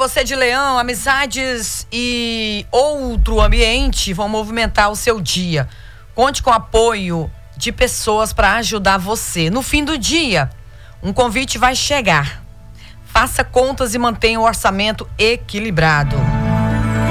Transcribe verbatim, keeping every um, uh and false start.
você de Leão, amizades e outro ambiente vão movimentar o seu dia. Conte com o apoio de pessoas para ajudar você. No fim do dia, um convite vai chegar. Faça contas e mantenha o orçamento equilibrado.